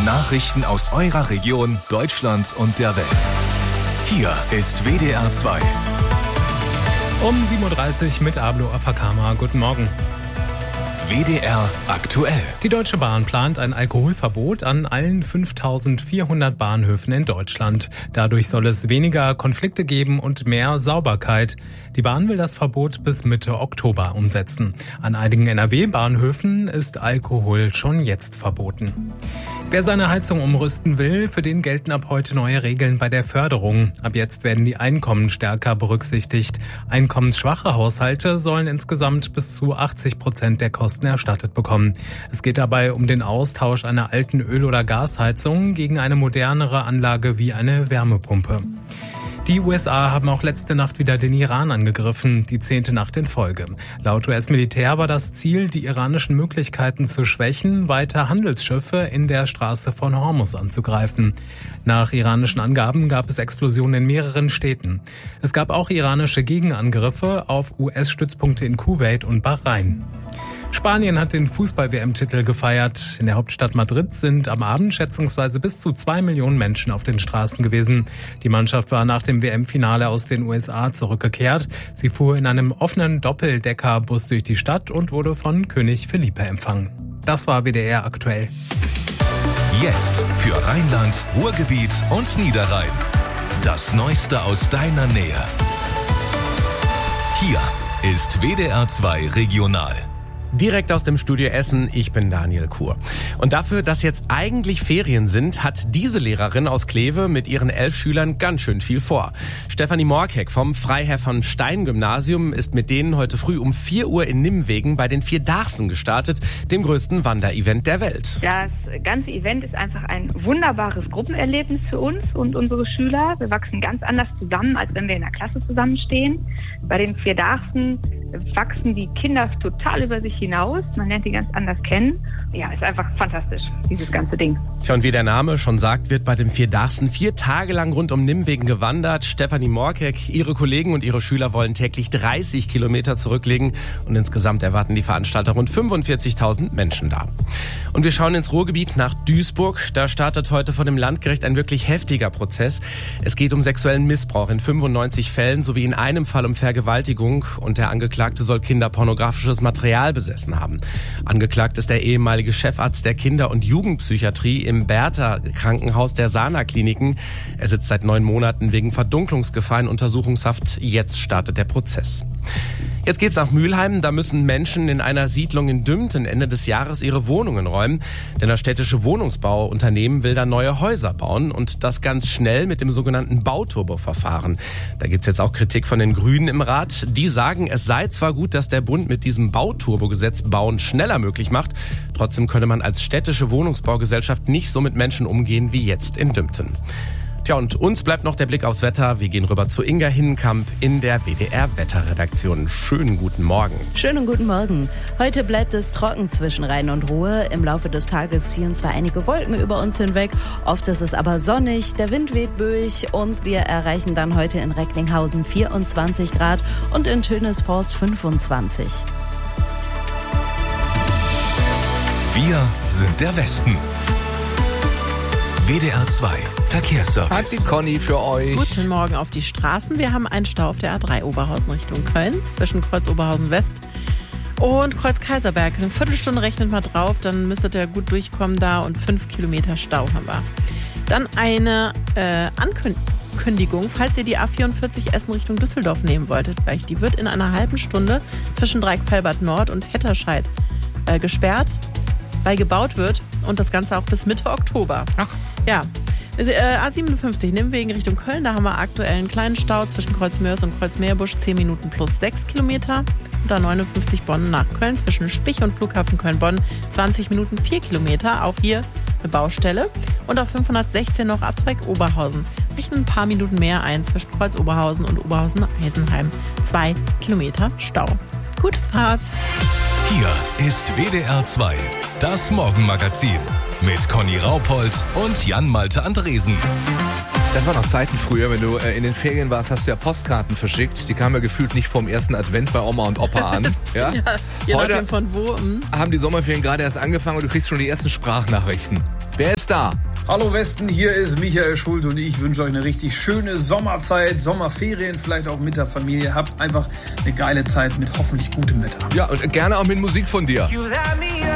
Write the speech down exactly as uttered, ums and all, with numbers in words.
Nachrichten aus eurer Region, Deutschland und der Welt. Hier ist W D R zwei. Um sieben Uhr dreißig mit Ablo Afakama. Guten Morgen. W D R aktuell. Die Deutsche Bahn plant ein Alkoholverbot an allen fünftausendvierhundert Bahnhöfen in Deutschland. Dadurch soll es weniger Konflikte geben und mehr Sauberkeit. Die Bahn will das Verbot bis Mitte Oktober umsetzen. An einigen N R W-Bahnhöfen ist Alkohol schon jetzt verboten. Wer seine Heizung umrüsten will, für den gelten ab heute neue Regeln bei der Förderung. Ab jetzt werden die Einkommen stärker berücksichtigt. Einkommensschwache Haushalte sollen insgesamt bis zu achtzig Prozent der Kosten erstattet bekommen. Es geht dabei um den Austausch einer alten Öl- oder Gasheizung gegen eine modernere Anlage wie eine Wärmepumpe. Die U S A haben auch letzte Nacht wieder den Iran angegriffen, die zehnte Nacht in Folge. Laut U S-Militär war das Ziel, die iranischen Möglichkeiten zu schwächen, weiter Handelsschiffe in der Straße von Hormuz anzugreifen. Nach iranischen Angaben gab es Explosionen in mehreren Städten. Es gab auch iranische Gegenangriffe auf U S-Stützpunkte in Kuwait und Bahrain. Spanien hat den Fußball-W M-Titel gefeiert. In der Hauptstadt Madrid sind am Abend schätzungsweise bis zu zwei Millionen Menschen auf den Straßen gewesen. Die Mannschaft war nach dem W M-Finale aus den U S A zurückgekehrt. Sie fuhr in einem offenen Doppeldeckerbus durch die Stadt und wurde von König Felipe empfangen. Das war W D R aktuell. Jetzt für Rheinland, Ruhrgebiet und Niederrhein. Das Neueste aus deiner Nähe. Hier ist W D R zwei Regional. Direkt aus dem Studio Essen, ich bin Daniel Kuhr. Und dafür, dass jetzt eigentlich Ferien sind, hat diese Lehrerin aus Kleve mit ihren elf Schülern ganz schön viel vor. Stefanie Morkeck vom Freiherr von Stein Gymnasium ist mit denen heute früh um vier Uhr in Nimwegen bei den Vier-Dachsen gestartet, dem größten Wanderevent der Welt. Das ganze Event ist einfach ein wunderbares Gruppenerlebnis für uns und unsere Schüler. Wir wachsen ganz anders zusammen, als wenn wir in der Klasse zusammenstehen. Bei den Vier-Dachsen wachsen die Kinder total über sich hinaus. Man lernt die ganz anders kennen. Ja, ist einfach fantastisch, dieses ganze Ding. Tja, und wie der Name schon sagt, wird bei dem Vier-Dachsen vier Tage lang rund um Nimwegen gewandert. Stefanie Morkeck, ihre Kollegen und ihre Schüler wollen täglich dreißig Kilometer zurücklegen. Und insgesamt erwarten die Veranstalter rund fünfundvierzigtausend Menschen da. Und wir schauen ins Ruhrgebiet nach Duisburg. Da startet heute vor dem Landgericht ein wirklich heftiger Prozess. Es geht um sexuellen Missbrauch in fünfundneunzig Fällen sowie in einem Fall um Vergewaltigung. Und der Angeklagte soll kinderpornografisches Material besessen haben. Angeklagt ist der ehemalige Chefarzt der Kinder- und Jugendpsychiatrie im Bertha-Krankenhaus der Sana-Kliniken. Er sitzt seit neun Monaten wegen Verdunklungsgefahr in Untersuchungshaft. Jetzt startet der Prozess. Jetzt geht's nach Mülheim. Da müssen Menschen in einer Siedlung in Dümten Ende des Jahres ihre Wohnungen räumen. Denn das städtische Wohnungsbauunternehmen will da neue Häuser bauen. Und das ganz schnell mit dem sogenannten Bauturbo-Verfahren. Da gibt's jetzt auch Kritik von den Grünen im Rat. Die sagen, es sei zwar gut, dass der Bund mit diesem Bauturbo-Gesetz Bauen schneller möglich macht. Trotzdem könne man als städtische Wohnungsbaugesellschaft nicht so mit Menschen umgehen wie jetzt in Dümten. Tja, und uns bleibt noch der Blick aufs Wetter. Wir gehen rüber zu Inga Hinnenkamp in der W D R-Wetterredaktion. Schönen guten Morgen. Schönen guten Morgen. Heute bleibt es trocken zwischen Rhein und Ruhr. Im Laufe des Tages ziehen zwar einige Wolken über uns hinweg, oft ist es aber sonnig, der Wind weht böig und wir erreichen dann heute in Recklinghausen vierundzwanzig Grad und in Tönesforst fünfundzwanzig. Wir sind der Westen. W D R zwei Verkehrsservice. Hat die Conny für euch. Guten Morgen auf die Straßen. Wir haben einen Stau auf der A drei Oberhausen Richtung Köln zwischen Kreuz Oberhausen West und Kreuz Kaiserberg. Eine Viertelstunde rechnet mal drauf, dann müsstet ihr gut durchkommen da und fünf Kilometer Stau haben wir. Dann eine äh, Ankündigung, falls ihr die A vierundvierzig Essen Richtung Düsseldorf nehmen wolltet gleich. Die wird in einer halben Stunde zwischen Dreieckfelbert Nord und Hetterscheid äh, gesperrt, weil gebaut wird und das Ganze auch bis Mitte Oktober. Ach. Ja, A siebenundfünfzig Nimwegen Richtung Köln, da haben wir aktuell einen kleinen Stau zwischen Kreuzmörs und Kreuzmeerbusch, zehn Minuten plus sechs Kilometer. Und A neunundfünfzig Bonn nach Köln zwischen Spich und Flughafen Köln-Bonn, zwanzig Minuten vier Kilometer, auch hier eine Baustelle. Und auf fünfhundertsechzehn noch Abzweig Oberhausen, rechnen ein paar Minuten mehr ein zwischen Kreuz Oberhausen und Oberhausen-Eisenheim, zwei Kilometer Stau. Gute Fahrt! Hier ist W D R zwei, das Morgenmagazin mit Conny Raupold und Jan-Malte Andresen. Das waren noch Zeiten früher, wenn du äh, in den Ferien warst, hast du ja Postkarten verschickt. Die kamen ja gefühlt nicht vom ersten Advent bei Oma und Opa an. Ja? Ja, je Heute nachdem von wo. Hm. haben die Sommerferien gerade erst angefangen und du kriegst schon die ersten Sprachnachrichten. Wer ist ist da. Hallo Westen, hier ist Michael Schulte und ich wünsche euch eine richtig schöne Sommerzeit, Sommerferien, vielleicht auch mit der Familie. Habt einfach eine geile Zeit mit hoffentlich gutem Wetter. Ja, und gerne auch mit Musik von dir.